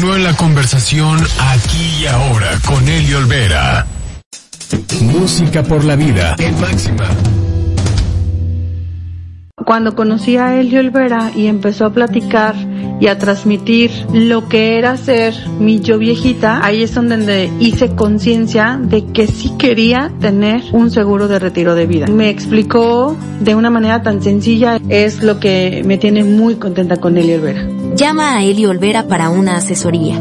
Continúa la conversación aquí y ahora con Eli Olvera. Música por la vida en Máxima. Cuando conocí a Eli Olvera y empezó a platicar y a transmitir lo que era ser mi yo viejita, ahí es donde hice conciencia de que sí quería tener un seguro de retiro de vida. Me explicó de una manera tan sencilla, es lo que me tiene muy contenta con Eli Olvera. Llama a Eli Olvera para una asesoría.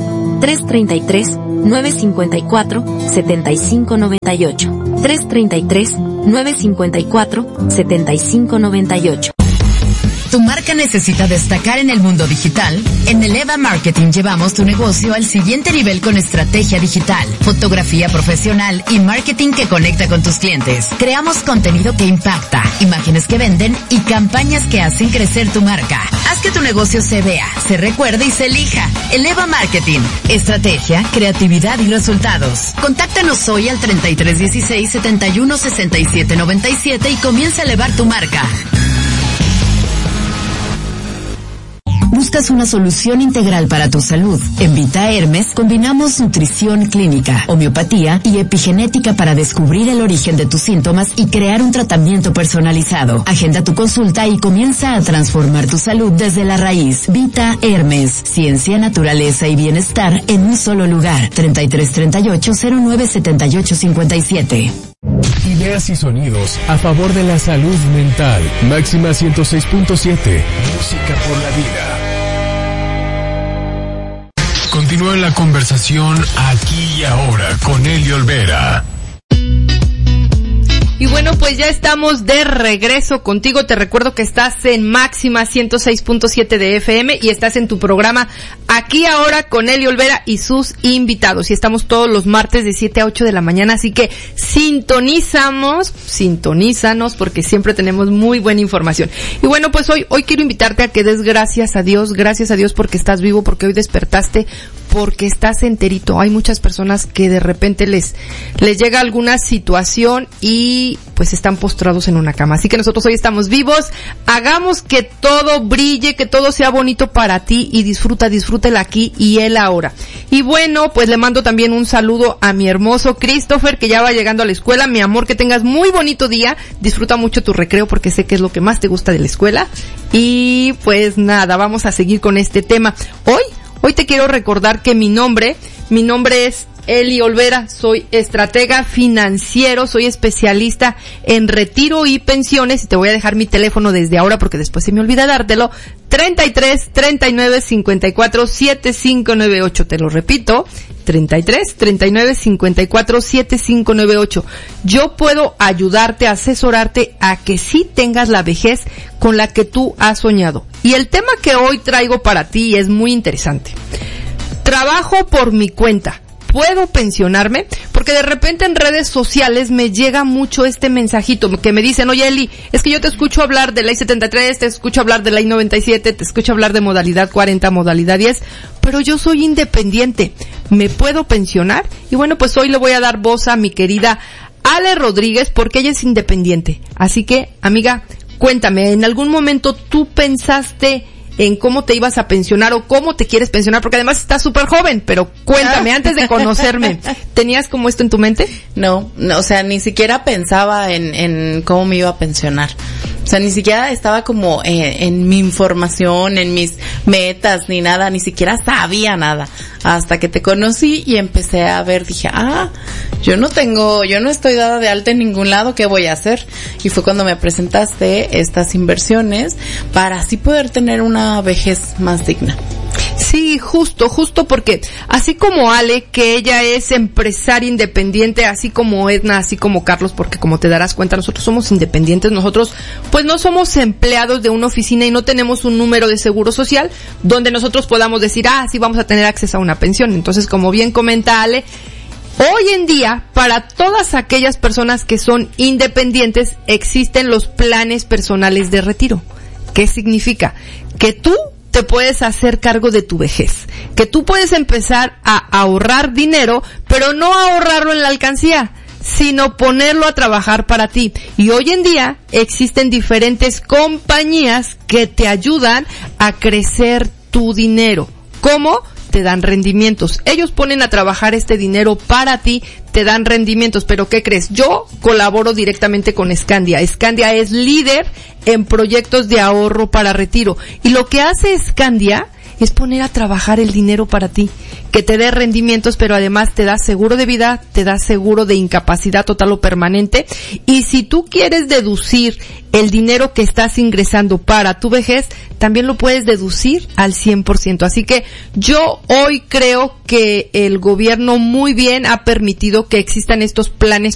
333-954-7598. 333-954-7598. ¿Tu marca necesita destacar en el mundo digital? En Eleva Marketing llevamos tu negocio al siguiente nivel con estrategia digital, fotografía profesional y marketing que conecta con tus clientes. Creamos contenido que impacta, imágenes que venden y campañas que hacen crecer tu marca. Haz que tu negocio se vea, se recuerde y se elija. Eleva Marketing. Estrategia, creatividad y resultados. Contáctanos hoy al 3316-716797 y comienza a elevar tu marca. ¿Buscas una solución integral para tu salud? En Vita Hermes combinamos nutrición clínica, homeopatía y epigenética para descubrir el origen de tus síntomas y crear un tratamiento personalizado. Agenda tu consulta y comienza a transformar tu salud desde la raíz. Vita Hermes, ciencia, naturaleza y bienestar en un solo lugar. 3338-097857. Ideas y sonidos a favor de la salud mental. Máxima 106.7. Música por la vida. Continúa la conversación aquí y ahora con Eli Olvera. Y bueno, pues ya estamos de regreso contigo. Te recuerdo que estás en Máxima 106.7 de FM y estás en tu programa Aquí Ahora con Eli Olvera y sus invitados. Y estamos todos los martes de 7 a 8 de la mañana, así que sintonízanos porque siempre tenemos muy buena información. Y bueno, pues hoy quiero invitarte a que des gracias a Dios porque estás vivo, porque hoy despertaste, porque estás enterito. Hay muchas personas que de repente les llega alguna situación y pues están postrados en una cama. Así que nosotros hoy estamos vivos. Hagamos que todo brille, que todo sea bonito para ti y disfruta el aquí y el ahora. Y bueno, pues le mando también un saludo a mi hermoso Christopher, que ya va llegando a la escuela. Mi amor, que tengas muy bonito día. Disfruta mucho tu recreo porque sé que es lo que más te gusta de la escuela. Y pues nada, vamos a seguir con este tema. Hoy te quiero recordar que mi nombre es Eli Olvera, soy estratega financiero, soy especialista en retiro y pensiones y te voy a dejar mi teléfono desde ahora porque después se me olvida dártelo. 33-39-54-7598, te lo repito, 33-39-54-7598. Yo puedo ayudarte, asesorarte a que sí tengas la vejez con la que tú has soñado. Y el tema que hoy traigo para ti es muy interesante. Trabajo por mi cuenta. ¿Puedo pensionarme? Porque de repente en redes sociales me llega mucho este mensajito que me dicen, oye Eli, es que yo te escucho hablar de ley 73, te escucho hablar de ley 97, te escucho hablar de modalidad 40, modalidad 10, pero yo soy independiente, ¿me puedo pensionar? Y bueno, pues hoy le voy a dar voz a mi querida Ale Rodríguez porque ella es independiente. Así que, amiga, cuéntame, ¿en algún momento tú pensaste en cómo te ibas a pensionar o cómo te quieres pensionar? Porque además estás súper joven, pero cuéntame, antes de conocerme, ¿tenías como esto en tu mente? No, o sea, ni siquiera pensaba en cómo me iba a pensionar. O sea, ni siquiera estaba como en mi información, en mis metas, ni nada, ni siquiera sabía nada. Hasta que te conocí y empecé a ver, dije, yo no estoy dada de alta en ningún lado, ¿qué voy a hacer? Y fue cuando me presentaste estas inversiones para así poder tener una vejez más digna. Sí, justo porque así como Ale, que ella es empresaria independiente, así como Edna, así como Carlos, porque como te darás cuenta, nosotros somos independientes, nosotros pues no somos empleados de una oficina y no tenemos un número de seguro social donde nosotros podamos decir, sí vamos a tener acceso a una pensión. Entonces, como bien comenta Ale, hoy en día, para todas aquellas personas que son independientes, existen los planes personales de retiro. ¿Qué significa? Que tú te puedes hacer cargo de tu vejez, que tú puedes empezar a ahorrar dinero, pero no ahorrarlo en la alcancía, sino ponerlo a trabajar para ti. Y hoy en día existen diferentes compañías que te ayudan a crecer tu dinero. ¿Cómo? te dan rendimientos. Ellos ponen a trabajar este dinero para ti, te dan rendimientos, pero ¿qué crees? Yo colaboro directamente con Scandia. Scandia es líder en proyectos de ahorro para retiro. Y lo que hace Scandia es poner a trabajar el dinero para ti, que te dé rendimientos, pero además te da seguro de vida, te da seguro de incapacidad total o permanente. Y si tú quieres deducir el dinero que estás ingresando para tu vejez, también lo puedes deducir al 100%. Así que yo hoy creo que el gobierno muy bien ha permitido que existan estos planes